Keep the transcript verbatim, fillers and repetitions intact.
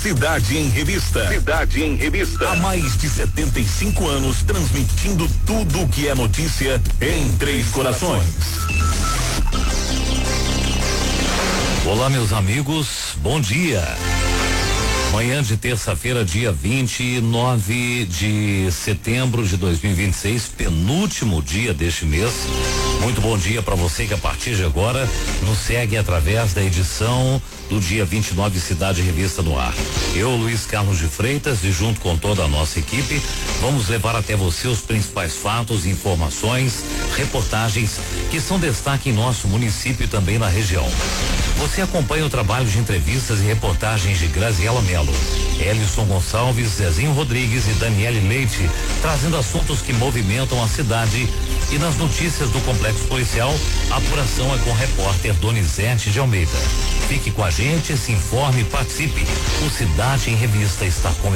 Cidade em Revista. Cidade em Revista. Há mais de setenta e cinco anos transmitindo tudo o que é notícia em Três Corações. Olá, meus amigos, bom dia. Manhã de terça-feira, dia vinte e nove de setembro de dois mil e vinte e seis, penúltimo dia deste mês. Muito bom dia para você que a partir de agora nos segue através da edição do dia vinte e nove Cidade Revista no Ar. Eu, Luiz Carlos de Freitas, e junto com toda a nossa equipe, vamos levar até você os principais fatos, informações, reportagens que são destaque em nosso município e também na região. Você acompanha o trabalho de entrevistas e reportagens de Graziela Melo, Elison Gonçalves, Zezinho Rodrigues e Daniele Leite, trazendo assuntos que movimentam a cidade. E nas notícias do Complexo Policial, a apuração é com o repórter Donizete de Almeida. Fique com a gente, se informe e participe. O Cidade em Revista está com